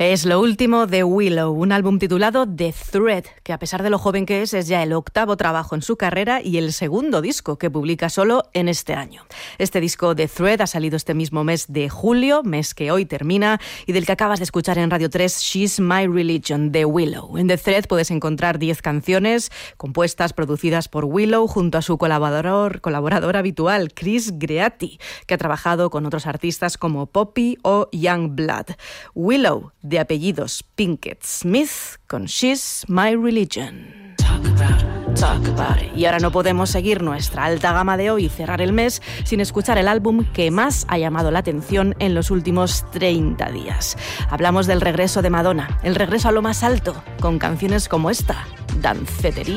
Es lo último de Willow, un álbum titulado The Thread, que a pesar de lo joven que es ya el octavo trabajo en su carrera y el segundo disco que publica solo en este año. Este disco The Thread ha salido este mismo mes de julio, mes que hoy termina, y del que acabas de escuchar en Radio 3, She's My Religion, de Willow. En The Thread puedes encontrar 10 canciones compuestas, producidas por Willow junto a su colaborador habitual, Chris Greati, que ha trabajado con otros artistas como Poppy o Youngblood. Willow, de apellidos Pinkett Smith, con She's My Religion. Talk about it. Y ahora no podemos seguir nuestra alta gama de hoy y cerrar el mes sin escuchar el álbum que más ha llamado la atención en los últimos 30 días. Hablamos del regreso de Madonna, el regreso a lo más alto, con canciones como esta, Dancetería.